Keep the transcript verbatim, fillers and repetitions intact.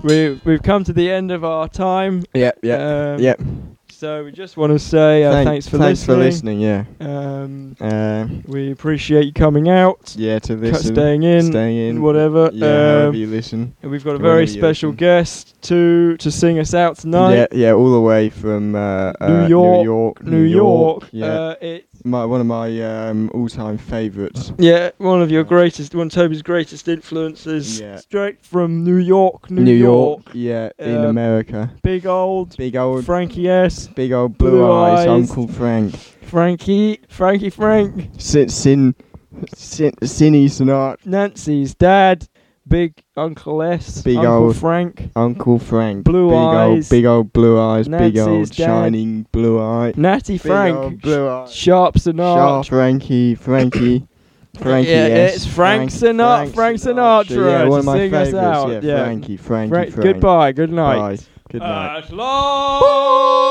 we we've come to the end of our time. Yeah, yeah, um, yeah. So we just want to say uh, Thank, thanks for thanks listening. for listening. Yeah. Um, Uh, we appreciate you coming out. yeah, to cu- listen, staying in, staying in, whatever. Yeah, um, however you listen. and we've got a whenever very you special listen. guest to to sing us out tonight. Yeah, yeah, all the way from uh, New uh, York, New York, New York. Yeah, Uh, it's my one of my um, all-time favourites. yeah, one of your Yeah. greatest, one of Toby's greatest influences. Yeah. Straight from New York, New, New York. York, yeah, in Um, America. Big old Big old, Frankie S. big old blue, Blue eyes, eyes. Uncle Frank. Frankie, Frankie Frank. Sin, sin, sin, Sinny Sinatra. Nancy's dad. Big Uncle S. Big Uncle old- Frank. Uncle Frank. Blue big eyes. Old, big old blue eyes. big Nancy's old dad. shining blue eye. Natty Big Frank. old blue eyes. Sharp Sinatra. Sharp Frankie, Frankie. Frankie, Yeah, yes. it's Frank Sinatra- Frank Sinatra Yeah, one to of my sing us favourites. out, Yeah, yeah. Frankie, Frankie, Frank, Frank. goodbye. Good night. Bye. Good night. At long